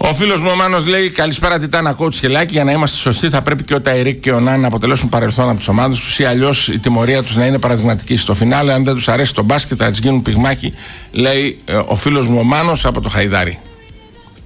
Ο φίλος μου ο Μάνος λέει: καλησπέρα Τιτάνα, coach Χελάκη. Για να είμαστε σωστοί, θα πρέπει και ο Ταϊρίκ και ο Νάν να αποτελέσουν παρελθόν από τις ομάδες τους ή αλλιώς η τιμωρία τους να είναι παραδειγματική. Στο φινάλε, αν δεν τους αρέσει το μπάσκετ, θα τις γίνουν πυγμάχοι, λέει ο φίλος μου ο Μάνος από το Χαϊδάρι.